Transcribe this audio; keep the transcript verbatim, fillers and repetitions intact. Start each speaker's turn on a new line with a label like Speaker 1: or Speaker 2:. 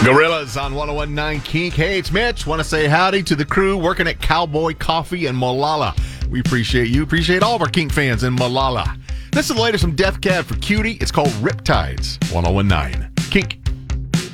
Speaker 1: Gorillas on one oh one point nine Kink. Hey, it's Mitch. Want to say howdy to the crew working at Cowboy Coffee in Molalla. We appreciate you. Appreciate all of our Kink fans in Molalla. This is the latest from Death Cab for Cutie. It's called Riptides. one oh one point nine Kink.